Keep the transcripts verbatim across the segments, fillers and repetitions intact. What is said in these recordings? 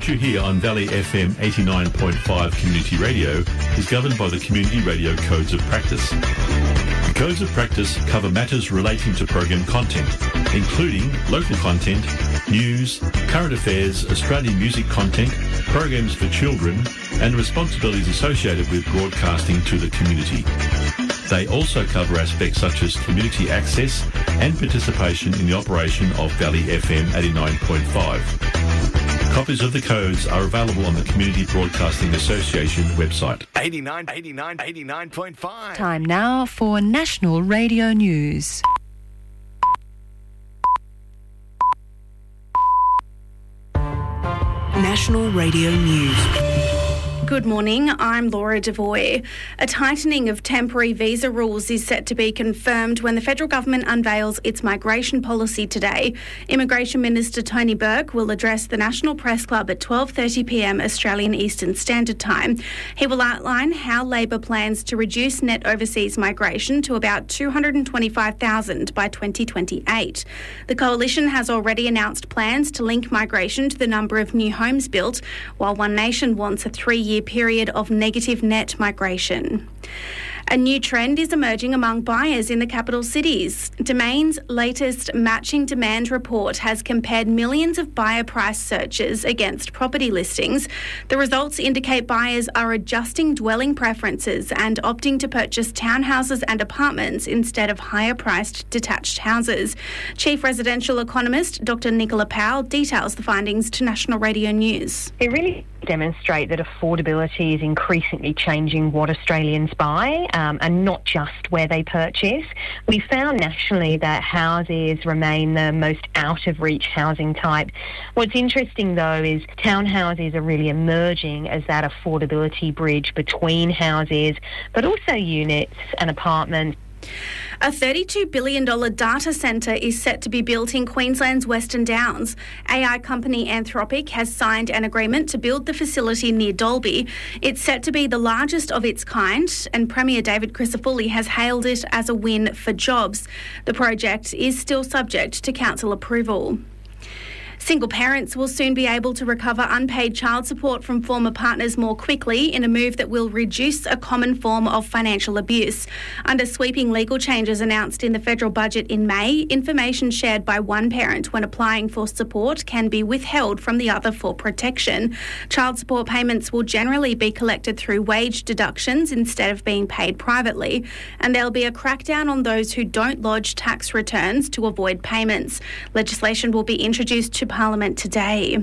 What you hear on Valley F M eighty-nine point five Community Radio is governed by the Community Radio Codes of Practice. The Codes of Practice cover matters relating to program content, including local content, news, current affairs, Australian music content, programs for children, and responsibilities associated with broadcasting to the community. They also cover aspects such as community access and participation in the operation of Valley F M eighty-nine point five. Copies of the codes are available on the Community Broadcasting Association website. eighty-nine, eighty-nine, eighty-nine point five. Time now for National Radio News. National Radio News. Good morning, I'm Laura Devoy. A tightening of temporary visa rules is set to be confirmed when the federal government unveils its migration policy today. Immigration Minister Tony Burke will address the National Press Club at twelve thirty p m Australian Eastern Standard Time. He will outline how Labor plans to reduce net overseas migration to about two hundred twenty-five thousand by twenty twenty-eight. The Coalition has already announced plans to link migration to the number of new homes built, while One Nation wants a three-year period of negative net migration. A new trend is emerging among buyers in the capital cities. Domain's latest matching demand report has compared millions of buyer price searches against property listings. The results indicate buyers are adjusting dwelling preferences and opting to purchase townhouses and apartments instead of higher-priced detached houses. Chief Residential Economist Doctor Nicola Powell details the findings to National Radio News. It really demonstrate that affordability is increasingly changing what Australians buy, um, and not just where they purchase. We found nationally that houses remain the most out-of-reach housing type. What's interesting, though, is townhouses are really emerging as that affordability bridge between houses, but also units and apartments. A thirty-two billion dollars data centre is set to be built in Queensland's Western Downs. A I company Anthropic has signed an agreement to build the facility near Dalby. It's set to be the largest of its kind, and Premier David Crisafulli has hailed it as a win for jobs. The project is still subject to council approval. Single parents will soon be able to recover unpaid child support from former partners more quickly in a move that will reduce a common form of financial abuse. Under sweeping legal changes announced in the federal budget in May, information shared by one parent when applying for support can be withheld from the other for protection. Child support payments will generally be collected through wage deductions instead of being paid privately, and there'll be a crackdown on those who don't lodge tax returns to avoid payments. Legislation will be introduced to Parliament today.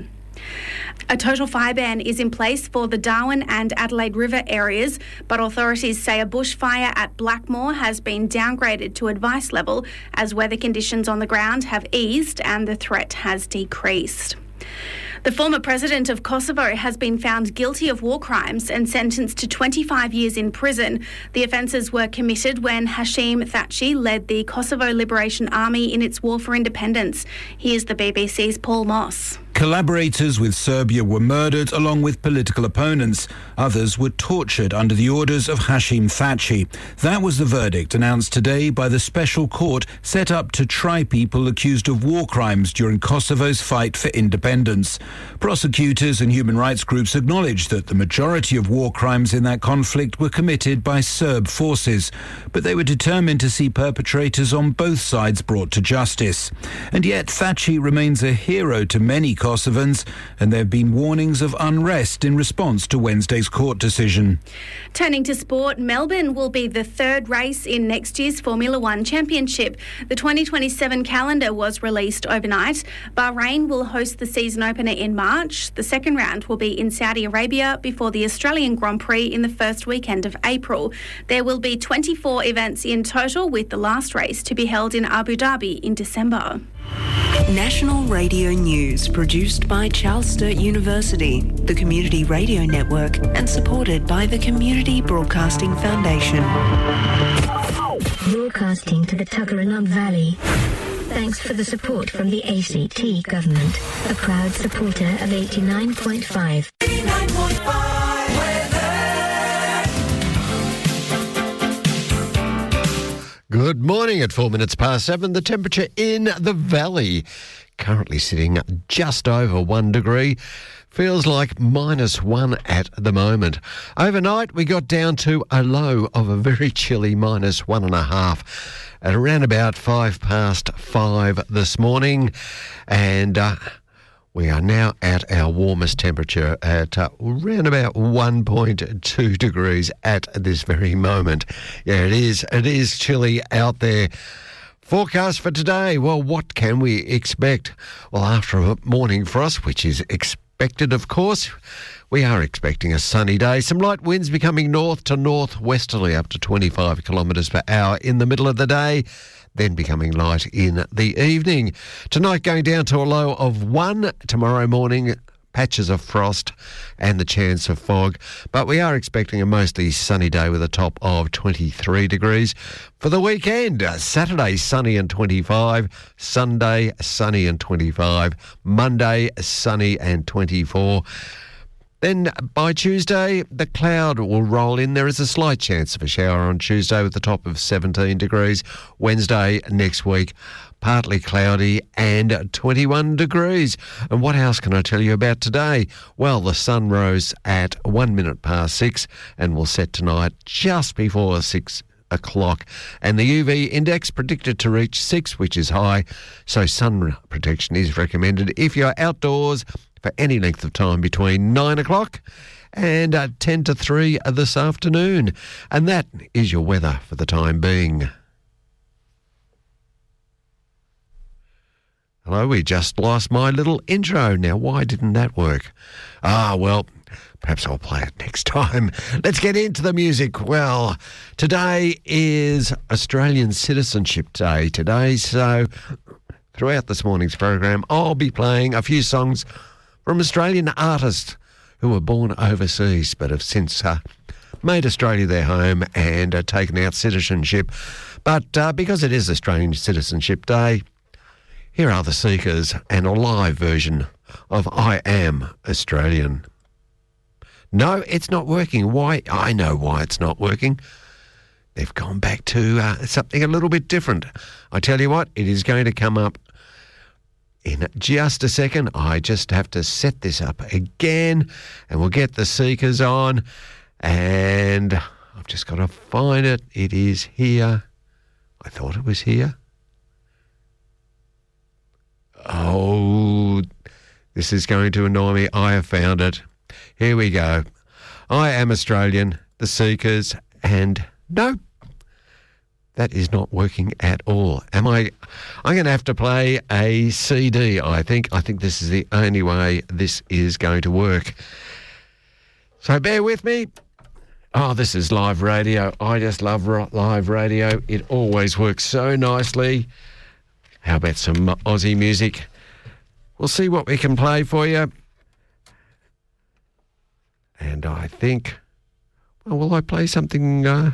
A total fire ban is in place for the Darwin and Adelaide River areas, but authorities say a bushfire at Blackmore has been downgraded to advice level as weather conditions on the ground have eased and the threat has decreased. The former president of Kosovo has been found guilty of war crimes and sentenced to twenty-five years in prison. The offences were committed when Hashim Thaçi led the Kosovo Liberation Army in its war for independence. Here's the B B C's Paul Moss. Collaborators with Serbia were murdered along with political opponents. Others were tortured under the orders of Hashim Thaçi. That was the verdict announced today by the special court set up to try people accused of war crimes during Kosovo's fight for independence. Prosecutors and human rights groups acknowledged that the majority of war crimes in that conflict were committed by Serb forces, but they were determined to see perpetrators on both sides brought to justice. And yet Thaçi remains a hero to many Kosovans, and there have been warnings of unrest in response to Wednesday's court decision. Turning to sport, Melbourne will be the third race in next year's Formula One Championship. The twenty twenty-seven calendar was released overnight. Bahrain will host the season opener in March. The second round will be in Saudi Arabia before the Australian Grand Prix in the first weekend of April. There will be twenty-four events in total, with the last race to be held in Abu Dhabi in December. National Radio News, produced by Charles Sturt University, the Community Radio Network, and supported by the Community Broadcasting Foundation. Broadcasting to the Tuggeranong Valley. Thanks for the support from the A C T Government, a proud supporter of eighty-nine point five. eighty-nine point five Good morning at four minutes past seven. The temperature in the valley currently sitting just over one degree. Feels like minus one at the moment. Overnight, we got down to a low of a very chilly minus one and a half at around about five past five this morning. And uh, we are now at our warmest temperature at uh, around about one point two degrees at this very moment. Yeah, it is. It is chilly out there. Forecast for today. Well, what can we expect? Well, after a morning frost, which is expected, Expected, of course, we are expecting a sunny day. Some light winds becoming north to northwesterly up to twenty-five kilometres per hour in the middle of the day, then becoming light in the evening. Tonight going down to a low of one. Tomorrow morning, patches of frost and the chance of fog. But we are expecting a mostly sunny day with a top of twenty-three degrees. For the weekend, Saturday sunny and twenty-five, Sunday sunny and twenty-five, Monday sunny and twenty-four. Then by Tuesday, the cloud will roll in. There is a slight chance of a shower on Tuesday with a top of seventeen degrees. Wednesday next week, partly cloudy and twenty-one degrees. And what else can I tell you about today? Well, the sun rose at one minute past six and will set tonight just before six o'clock. And the U V index predicted to reach six, which is high. So sun protection is recommended if you're outdoors for any length of time between nine o'clock and uh, ten to three this afternoon. And that is your weather for the time being. Hello, we just lost my little intro. Now, why didn't that work? Ah, well, perhaps I'll play it next time. Let's get into the music. Well, today is Australian Citizenship Day today, so throughout this morning's program, I'll be playing a few songs from Australian artists who were born overseas but have since uh, made Australia their home and uh, taken out citizenship. But uh, because it is Australian Citizenship Day, here are the Seekers and a live version of I Am Australian. No, it's not working. Why? I know why it's not working. They've gone back to uh, something a little bit different. I tell you what, it is going to come up in just a second. I just have to set this up again and we'll get the Seekers on. And I've just got to find it. It is here. I thought it was here. Oh, this is going to annoy me. I have found it. Here we go. I Am Australian, the Seekers, and no, that is not working at all. Am I? I'm going to have to play a C D, I think. I think this is the only way this is going to work. So bear with me. Oh, this is live radio. I just love live radio. It always works so nicely. How about some Aussie music? We'll see what we can play for you. And I think, well, will I play something? Uh,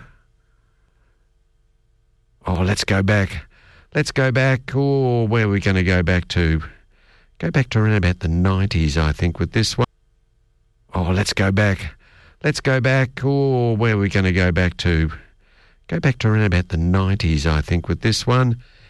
oh, let's go back. Let's go back. Oh, where are we going to go back to? Go back to around about the nineties, I think, with this one. Oh, let's go back. Let's go back. Oh, where are we going to go back to? Go back to around about the nineties, I think, with this one.